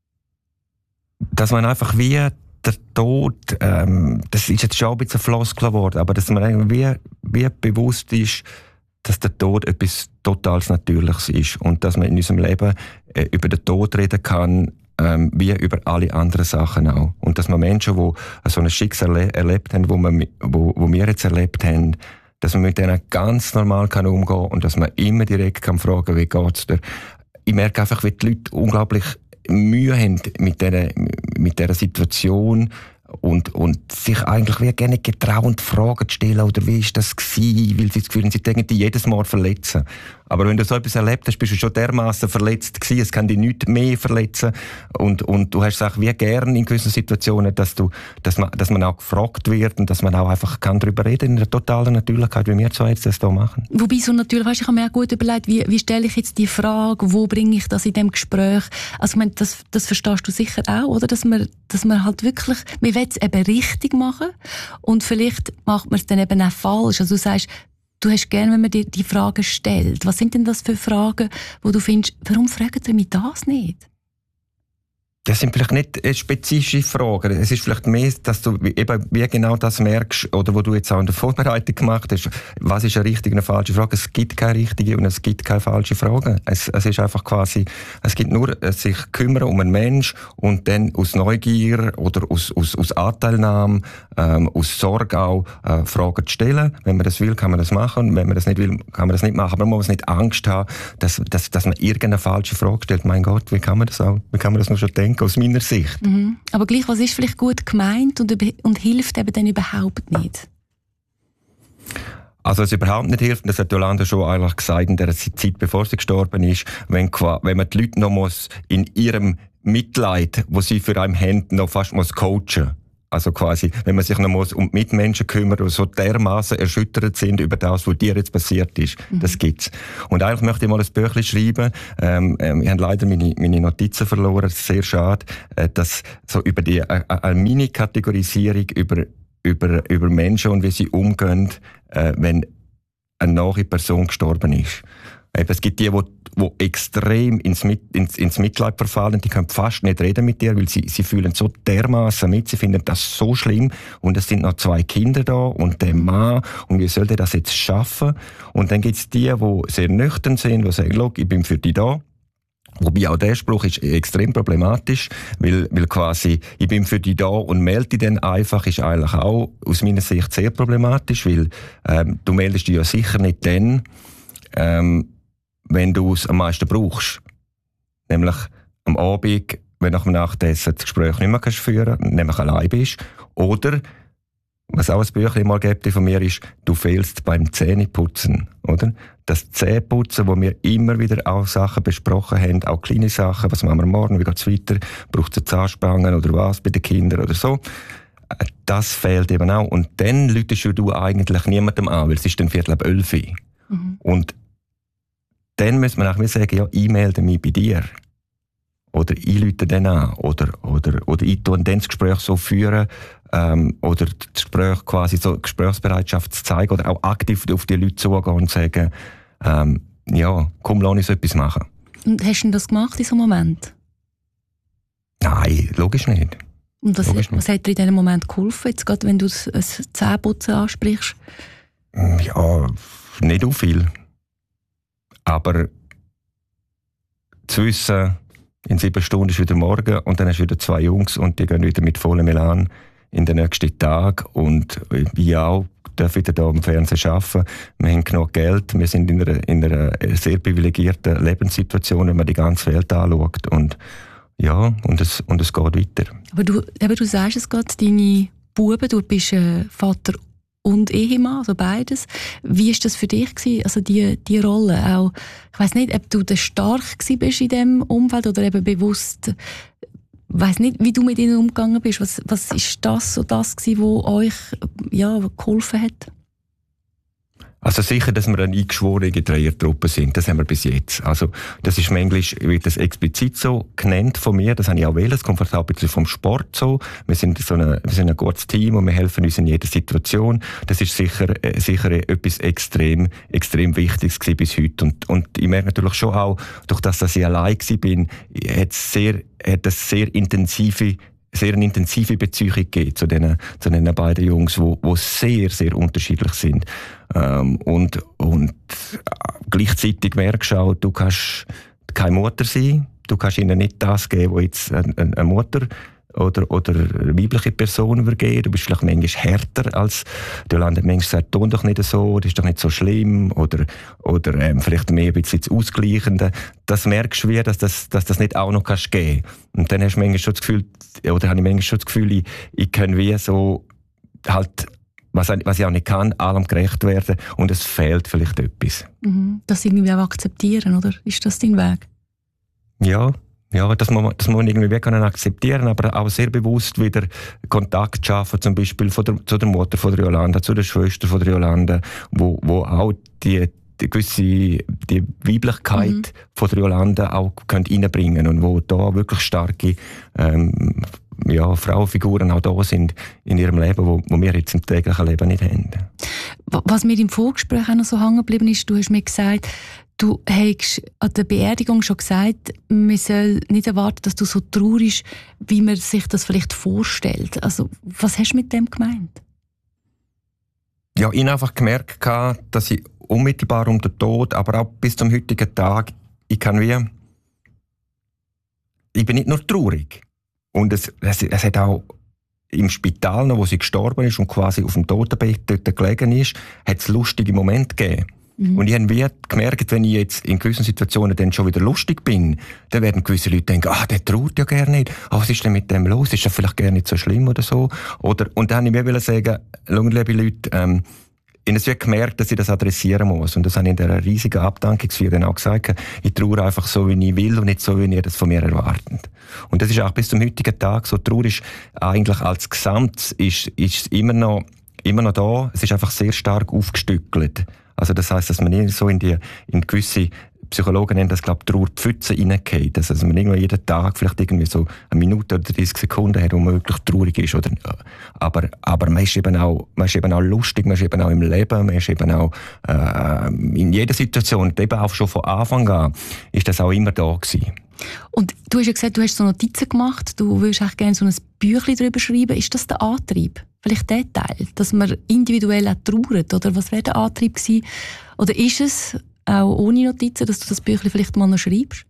Speaker 4: Dass man einfach wie der Tod, ähm, das ist jetzt schon ein bisschen Floskel geworden, aber dass man wie, wie bewusst ist, dass der Tod etwas total Natürliches ist und dass man in unserem Leben äh, über den Tod reden kann, ähm, wie über alle anderen Sachen auch. Und dass man Menschen, die so ein Schicksal erle- erlebt haben, wo, man, wo, wo wir jetzt erlebt haben, dass man mit denen ganz normal kann umgehen kann und dass man immer direkt kann fragen, wie geht's dir. Ich merke einfach, wie die Leute unglaublich Mühe haben mit dieser, mit dieser Situation und, und sich eigentlich wie gerne getrauen, Fragen zu stellen oder wie ist das gewesen, weil sie das Gefühl haben, sie denken die jedes Mal verletzen. Aber wenn du so etwas erlebt hast, bist du schon dermaßen verletzt gewesen, es kann dich nicht mehr verletzen und, und du hast es auch wie gern in gewissen Situationen, dass, du, dass, man, dass man auch gefragt wird und dass man auch einfach kann darüber reden in der totalen Natürlichkeit, wie wir zwei jetzt das hier machen.
Speaker 3: Wobei so natürlich, weißt, ich habe mir auch gut überlegt, wie, wie stelle ich jetzt die Frage, wo bringe ich das in dem Gespräch? Also ich meine, das, das verstehst du sicher auch, oder? Dass man, dass man halt wirklich, man will es eben richtig machen und vielleicht macht man es dann eben auch falsch. Also du sagst, du hast gerne, wenn man dir die Fragen stellt. Was sind denn das für Fragen, wo du findest, warum fragen Sie mich das nicht?
Speaker 4: Das sind vielleicht nicht spezifische Fragen. Es ist vielleicht mehr, dass du eben wie genau das merkst, oder wo du jetzt auch in der Vorbereitung gemacht hast. Was ist eine richtige und eine falsche Frage? Es gibt keine richtige und es gibt keine falsche Frage. Es, es ist einfach quasi, es gibt nur sich kümmern um einen Mensch und dann aus Neugier oder aus, aus, aus Anteilnahme, ähm, aus Sorge auch, äh, Fragen zu stellen. Wenn man das will, kann man das machen. Wenn man das nicht will, kann man das nicht machen. Aber man muss nicht Angst haben, dass, dass, dass man irgendeine falsche Frage stellt. Mein Gott, wie kann man das auch? Wie kann man das nur schon denken? Aus meiner Sicht.
Speaker 3: Mhm. Aber gleich, was ist vielleicht gut gemeint und, und hilft eben dann überhaupt nicht?
Speaker 4: Also, was überhaupt nicht hilft, das hat Jolanda schon eigentlich gesagt in der Zeit, bevor sie gestorben ist, wenn, wenn man die Leute noch muss in ihrem Mitleid, wo sie für einen haben, noch fast muss coachen. Also quasi, wenn man sich noch muss um die Mitmenschen kümmert, die so dermaßen erschüttert sind über das, was dir jetzt passiert ist. Mhm. Das gibt's. Und eigentlich möchte ich mal ein Büchlein schreiben. Ähm, ähm, ich habe leider meine, meine Notizen verloren. Das ist sehr schade. Äh, dass so über die, äh, eine Mini-Kategorisierung über, über, über Menschen und wie sie umgehen, äh, wenn eine nahe Person gestorben ist. Eben, es gibt die, die, die extrem ins, ins, ins Mitleid verfallen, die können fast nicht reden mit dir, weil sie, sie fühlen so dermaßen mit, sie finden das so schlimm und es sind noch zwei Kinder da und der Mann und wie soll der das jetzt schaffen? Und dann gibt es die, die sehr nüchtern sind, die sagen, schau, ich bin für dich da. Wobei auch der Spruch ist extrem problematisch, weil, weil quasi, ich bin für dich da und melde dich dann einfach, ist eigentlich auch aus meiner Sicht sehr problematisch, weil ähm, du meldest dich ja sicher nicht dann, ähm, wenn du es am meisten brauchst. Nämlich am Abend, wenn nach dem Nachtessen das Gespräch nicht mehr kannst führen kannst, nämlich allein bist. Oder, was auch ein Büchlein mal gibt von mir ist, du fehlst beim Zähneputzen. Oder? Das Zähneputzen, wo wir immer wieder auch Sachen besprochen haben, auch kleine Sachen, was machen wir morgen, wie geht es weiter, braucht es Zahnspangen oder was bei den Kindern oder so. Das fehlt eben auch. Und dann läutest du eigentlich niemandem an, weil es ist dann Viertel ab elf. Mhm. Und dann müssen wir auch sagen, ja, ich melde mich bei dir. Oder ich rufe dann an. Oder, oder, oder ich tue dann das Gespräch so führen, ähm, oder das Gespräch quasi so Gesprächsbereitschaft zu zeigen, oder auch aktiv auf die Leute zugehen und sagen, ähm, ja, komm, lass uns etwas machen.
Speaker 3: Und hast du das gemacht in so einem Moment?
Speaker 4: Nein, logisch nicht.
Speaker 3: Und was,
Speaker 4: logisch
Speaker 3: was hat dir in diesem Moment geholfen, jetzt gerade wenn du das, das Zähneputzen ansprichst?
Speaker 4: Ja, nicht so viel. Aber zu wissen, in sieben Stunden ist wieder morgen und dann hast du wieder zwei Jungs und die gehen wieder mit vollem Elan in den nächsten Tag und ich auch darf wieder hier am Fernsehen arbeiten. Wir haben genug Geld, wir sind in einer, in einer sehr privilegierten Lebenssituation, wenn man die ganze Welt anschaut und ja, und es, und es geht weiter. Aber
Speaker 3: du, aber du sagst es gerade, deine Buben, du bist äh, Vater und Ehemann, also beides. Wie war das für dich gewesen? Also die, die Rolle auch, ich weiss nicht, ob du da stark gewesen bist in diesem Umfeld oder eben bewusst, ich weiss nicht, wie du mit ihnen umgegangen bist. Was, was ist das so das gewesen, was euch ja, geholfen hat?
Speaker 4: Also sicher, dass wir eine eingeschworene Dreiertruppe sind. Das haben wir bis jetzt. Also, das ist manchmal, wird das explizit so genannt von mir. Das habe ich auch wählen. Das kommt auch ein bisschen vom Sport so. Wir sind so eine, wir sind ein gutes Team und wir helfen uns in jeder Situation. Das ist sicher, sicher etwas extrem, extrem Wichtiges gewesen bis heute. Und, und ich merke natürlich schon auch, durch das, dass ich allein gewesen bin, hat es sehr, hat es sehr intensive sehr eine intensive Beziehung gegeben zu diesen, zu diesen beiden Jungs, die, die sehr, sehr unterschiedlich sind. Ähm, und, und gleichzeitig merkst du auch, du kannst keine Mutter sein, du kannst ihnen nicht das geben, was jetzt eine, eine Mutter oder, oder eine weibliche Person übergeben. Du bist vielleicht manchmal härter als, du landest manchmal sagt, tu doch nicht so, das ist doch nicht so schlimm, oder, oder ähm, vielleicht mehr ein bisschen das Ausgleichende. Das merkst du wie, dass das, dass das nicht auch noch kannst geben. Und dann hast du manchmal schon das Gefühl, oder habe ich manchmal schon das Gefühl, ich, ich kann wie so, halt, was, was ich auch nicht kann, allem gerecht werden, und es fehlt vielleicht etwas.
Speaker 3: Mhm. Das irgendwie auch akzeptieren, oder? Ist das dein Weg?
Speaker 4: Ja. Ja, das muss man, das muss man irgendwie können akzeptieren, aber auch sehr bewusst wieder Kontakt schaffen, zum Beispiel von der, zu der Mutter von der Jolanda, zu der Schwester von der Jolanda, wo, wo auch die, die gewisse die Weiblichkeit mhm. von der Jolanda auch könnt reinbringen und wo da wirklich starke ähm, ja, Frauenfiguren auch da sind in ihrem Leben, wo, wo wir jetzt im täglichen Leben nicht haben.
Speaker 3: Was mir im Vorgespräch auch noch so hängen geblieben ist, du hast mir gesagt, du hast an der Beerdigung schon gesagt, man soll nicht erwarten, dass du so traurig bist, wie man sich das vielleicht vorstellt. Also, was hast du mit dem gemeint?
Speaker 4: Ja, ich habe einfach gemerkt, dass ich unmittelbar um den Tod, aber auch bis zum heutigen Tag, ich kann wie... Ich bin nicht nur traurig. Und es, es, es hat auch im Spital, noch, wo sie gestorben ist und quasi auf dem Totenbett dort gelegen ist, hat es lustige Momente gegeben. Mhm. Und ich habe wie gemerkt, wenn ich jetzt in gewissen Situationen dann schon wieder lustig bin, dann werden gewisse Leute denken, ah, der traut ja gerne nicht. Ah, was ist denn mit dem los? Ist das vielleicht gar nicht so schlimm oder so? Oder, und dann habe ich mir sagen, schau, liebe Leute, ähm, ich habe gemerkt, dass ich das adressieren muss. Und das habe ich in dieser riesigen Abdankungsfeier dann auch gesagt. Ich traue einfach so, wie ich will und nicht so, wie ihr das von mir erwartet. Und das ist auch bis zum heutigen Tag so. Traurig eigentlich als Gesamt ist, ist immer noch, immer noch da. Es ist einfach sehr stark aufgestückelt. Also das heisst, dass man nicht so in die, in gewisse Psychologen nennen das, glaube ich, Trauerpfütze reingeht. Also, dass man irgendwie jeden Tag vielleicht irgendwie so eine Minute oder dreißig Sekunden hat, wo man wirklich traurig ist. Oder, aber, aber man ist eben auch, man ist eben auch lustig, man ist eben auch im Leben, man ist eben auch, äh, in jeder Situation, eben auch schon von Anfang an, ist das auch immer da gewesen.
Speaker 3: Und du hast ja gesagt, du hast so Notizen gemacht, du würdest eigentlich gerne so ein Büchlein darüber schreiben. Ist das der Antrieb? Vielleicht der Teil, dass man individuell auch trauert? Oder was wäre der Antrieb gewesen? Oder ist es auch ohne Notizen, dass du das Büchlein vielleicht mal noch schreibst?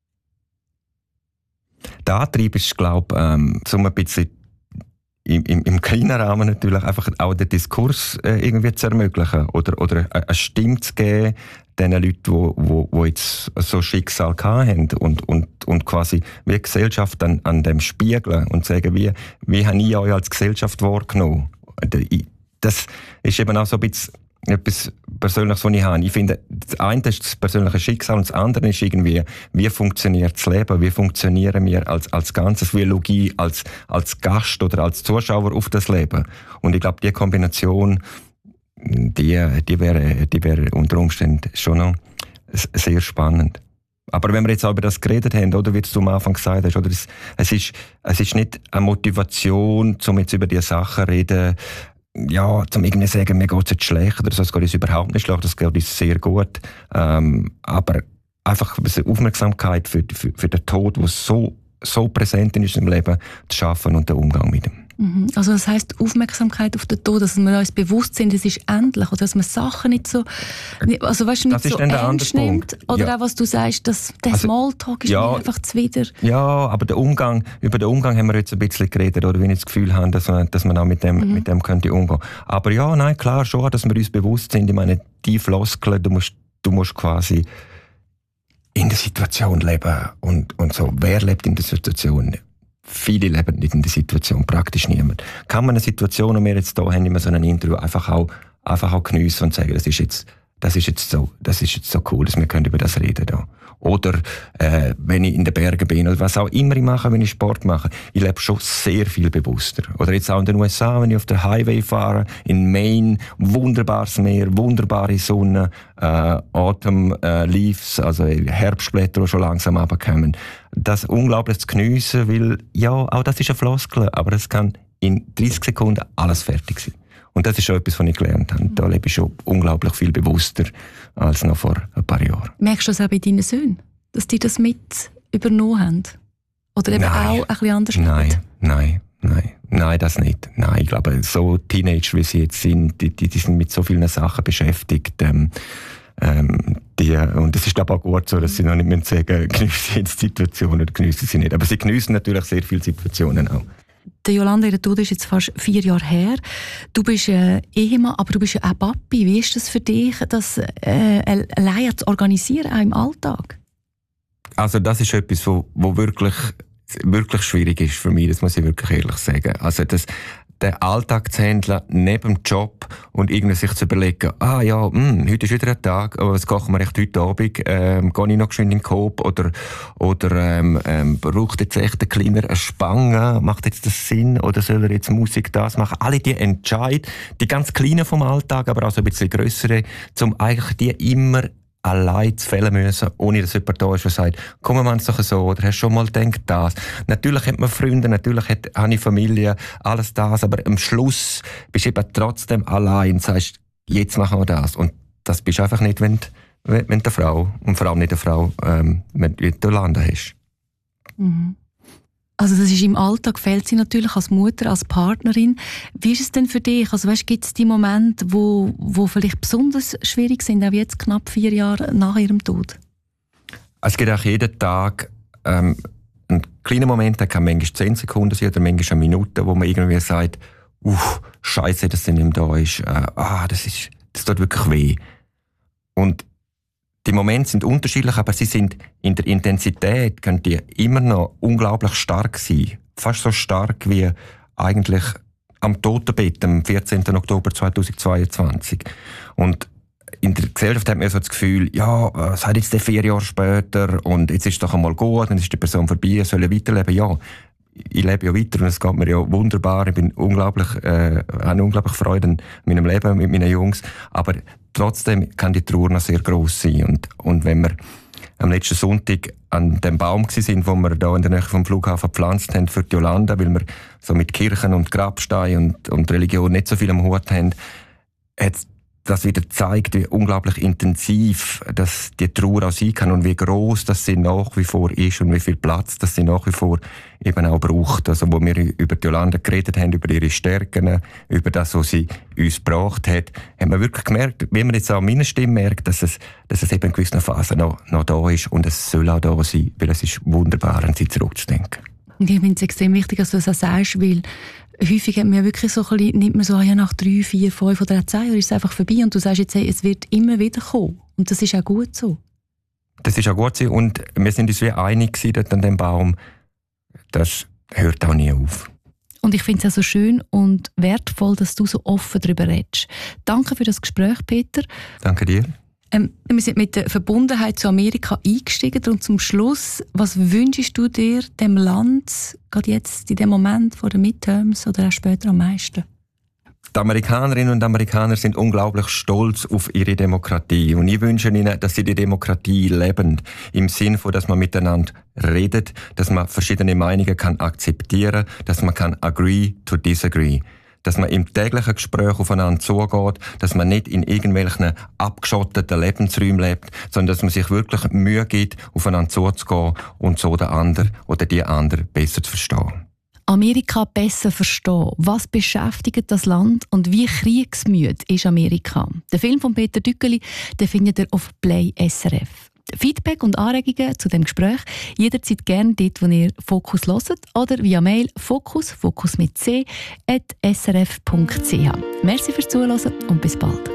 Speaker 4: Der Antrieb ist, glaube ich, ähm, so ein bisschen im, im, im kleinen Rahmen natürlich einfach auch den Diskurs äh, irgendwie zu ermöglichen oder, oder eine Stimme zu geben den Leuten, die wo, wo, wo jetzt so Schicksal hatten und, und, und quasi wie Gesellschaft an, an dem spiegeln und sagen, wie, wie habe ich euch als Gesellschaft wahrgenommen? Das ist eben auch so ein bisschen etwas Persönliches, was ich habe. Ich finde, das eine ist das persönliche Schicksal und das andere ist irgendwie, wie funktioniert das Leben, wie funktionieren wir als, als Ganzes, wie schaue ich als, als Gast oder als Zuschauer auf das Leben. Und ich glaube, die Kombination, die, die wäre, die wäre unter Umständen schon noch sehr spannend. Aber wenn wir jetzt auch über das geredet haben, oder wie du am Anfang gesagt hast, oder es, es, ist, es ist nicht eine Motivation, um jetzt über diese Sachen zu reden, ja, zum irgendwie sagen, mir geht es jetzt schlecht oder so, es geht uns überhaupt nicht schlecht, das geht uns sehr gut. Ähm, aber einfach eine Aufmerksamkeit für, für, für den Tod, der so, so präsent ist im Leben, zu schaffen und den Umgang mit ihm.
Speaker 3: Mhm. Also das heisst Aufmerksamkeit auf den Tod, dass wir uns bewusst sind, es ist endlich, oder dass man Sachen nicht so, also weißt du, nicht so ernst nimmt, oder ja. Auch was du sagst, dass der also, Smalltalk ist ja, mir einfach zuwider.
Speaker 4: Ja, aber der Umgang, über den Umgang haben wir jetzt ein bisschen geredet, oder wenn ich das Gefühl habe, dass man, dass man auch mit dem, mhm. mit dem könnte umgehen. Aber ja, nein, klar schon, dass wir uns bewusst sind. Ich meine, die Floskeln, du musst, du musst quasi in der Situation leben und, und so. Wer lebt in der Situation? Viele leben nicht in der Situation, praktisch niemand. Kann man eine Situation, die wir jetzt hier haben, in so einem Interview, einfach auch, einfach auch geniessen und sagen, das ist jetzt, das ist jetzt so, das ist jetzt so cool, dass wir können über das reden da. Oder, äh, wenn ich in den Bergen bin, oder was auch immer ich mache, wenn ich Sport mache, ich lebe schon sehr viel bewusster. Oder jetzt auch in den U S A, wenn ich auf der Highway fahre, in Maine, wunderbares Meer, wunderbare Sonne, äh, Autumn äh, Leaves, also Herbstblätter, die schon langsam runterkommen. Das unglaublich zu geniessen, weil, ja, auch das ist eine Floskel, aber es kann in dreißig Sekunden alles fertig sein. Und das ist schon etwas, was ich gelernt habe. Da lebe ich schon unglaublich viel bewusster als noch vor ein paar Jahren.
Speaker 3: Merkst du das auch bei deinen Söhnen? Dass die das mit übernommen haben? Oder eben nein. auch ein bisschen anders
Speaker 4: Nein,
Speaker 3: leben?
Speaker 4: nein, nein. Nein, das nicht. Nein, ich glaube, so Teenager, wie sie jetzt sind, die, die, die sind mit so vielen Sachen beschäftigt. Ähm, ähm, die, und es ist, glaube ich, auch gut so, dass sie noch nicht mehr sagen, geniessen jetzt Situationen oder geniessen sie nicht. Aber sie geniessen natürlich sehr viele Situationen auch.
Speaker 3: Der Jolanda, ihr Tod ist jetzt fast vier Jahre her. Du bist äh, Ehemann, aber du bist ja auch Papi. Wie ist das für dich, das äh, allein zu organisieren, auch im Alltag?
Speaker 4: Also das ist etwas, wo, wo wirklich, wirklich schwierig ist für mich, das muss ich wirklich ehrlich sagen. Also das, den Alltag zu handeln, neben dem Job und irgendwie sich zu überlegen, ah ja, mh, heute ist wieder ein Tag, aber was kochen wir echt heute Abend? Ähm, gehe ich noch geschwind in den Coop oder, oder ähm, ähm, braucht jetzt echt ein kleiner eine Spange? Macht jetzt das Sinn? Oder soll er jetzt Musik das machen? Alle die Entscheid, die ganz kleinen vom Alltag, aber auch so ein bisschen grössere, um eigentlich die immer allein zu fällen müssen, ohne dass jemand da ist, der sagt, komm, wir machen es doch so, oder hast du schon mal gedacht, das? Natürlich hat man Freunde, natürlich hat, habe ich Familie, alles das, aber am Schluss bist du eben trotzdem allein, sagst, jetzt machen wir das. Und das bist du einfach nicht, wenn, wenn, wenn du eine Frau, und vor allem nicht eine Frau, ähm, wenn du Yolanda hast.
Speaker 3: Mhm. Also das ist im Alltag, fehlt sie natürlich als Mutter, als Partnerin. Wie ist es denn für dich? Also weißt, gibt es die Momente, wo, wo vielleicht besonders schwierig sind, auch jetzt knapp vier Jahre nach ihrem Tod?
Speaker 4: Es gibt auch jeden Tag ähm, einen kleinen Moment, der kann manchmal zehn Sekunden sein oder manchmal eine Minute, wo man irgendwie sagt, uff, Scheiße, dass sie nicht mehr da ist. Äh, ah, das ist, das tut wirklich weh. Und die Momente sind unterschiedlich, aber sie sind in der Intensität, können die immer noch unglaublich stark sein. Fast so stark wie eigentlich am Totenbett am vierzehnten Oktober zweitausendzweiundzwanzig. Und in der Gesellschaft hat man so das Gefühl, ja, es hat jetzt vier Jahre später und jetzt ist es doch einmal gut, dann ist die Person vorbei, soll er weiterleben. Ja, ich lebe ja weiter und es geht mir ja wunderbar. Ich bin unglaublich, äh, habe unglaublich Freude an meinem Leben mit meinen Jungs. Aber trotzdem kann die Trauer noch sehr gross sein. Und, und wenn wir am letzten Sonntag an dem Baum waren, den wir da in der Nähe vom Flughafen gepflanzt haben für die Yolanda, weil wir so mit Kirchen und Grabstein und, und Religion nicht so viel am Hut haben, hat das wieder zeigt, wie unglaublich intensiv dass die Trauer auch sein kann und wie gross das sie nach wie vor ist und wie viel Platz das sie nach wie vor eben auch braucht. Also wo wir über die Yolanda geredet haben, über ihre Stärken, über das, was sie uns gebracht hat, haben wir wirklich gemerkt, wie man jetzt auch an meiner Stimme merkt, dass es, dass es eben in gewissen Phasen noch, noch da ist und es soll auch da sein, weil es ist wunderbar, an sie zurückzudenken.
Speaker 3: Und ich finde es extrem wichtig, dass du das auch sagst, weil häufig hat man ja wirklich so ein bisschen, nimmt man so, ja, nach drei, vier, fünf oder zehn Jahren ist es einfach vorbei und du sagst jetzt, hey, es wird immer wieder kommen. Und das ist auch gut so.
Speaker 4: Das ist auch gut so und wir sind uns wie einig gewesen dort an dem Baum, das hört auch nie auf.
Speaker 3: Und ich finde es auch so schön und wertvoll, dass du so offen darüber redest. Danke für das Gespräch, Peter.
Speaker 4: Danke dir.
Speaker 3: Ähm, wir sind mit der Verbundenheit zu Amerika eingestiegen und zum Schluss, was wünschst du dir dem Land, gerade jetzt in dem Moment vor den Midterms oder auch später am meisten?
Speaker 4: Die Amerikanerinnen und Amerikaner sind unglaublich stolz auf ihre Demokratie und ich wünsche ihnen, dass sie die Demokratie leben, im Sinne von, dass man miteinander redet, dass man verschiedene Meinungen kann akzeptieren, dass man kann agree to disagree. Dass man im täglichen Gespräch aufeinander zugeht, dass man nicht in irgendwelchen abgeschotteten Lebensräumen lebt, sondern dass man sich wirklich Mühe gibt, aufeinander zuzugehen und so den anderen oder die andere besser zu verstehen.
Speaker 3: Amerika besser verstehen. Was beschäftigt das Land und wie kriegsmüde ist Amerika? Der Film von Peter Dückeli, den findet ihr auf Play S R F. Feedback und Anregungen zu dem Gespräch jederzeit gerne dort, wo ihr Fokus hört oder via Mail fokus, fokus mit c, at s r f punkt c h. Merci fürs Zuhören und bis bald.